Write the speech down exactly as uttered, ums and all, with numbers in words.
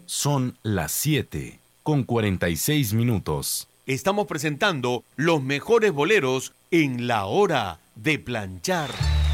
Son las siete con cuarenta y seis minutos. Estamos presentando los mejores boleros en la hora de planchar.